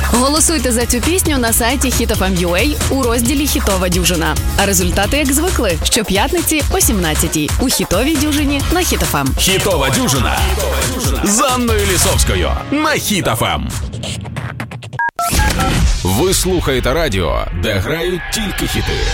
Голосуйте за цю пісню на сайті HitFM.ua у розділі «Хітова дюжина». А результати, як звикли, щоп'ятниці о 17-й у «Хітовій дюжині» на HitFM. Хітова дюжина з Анною Лісовською на HitFM. Ви слухаєте радіо, де грають тільки хіти.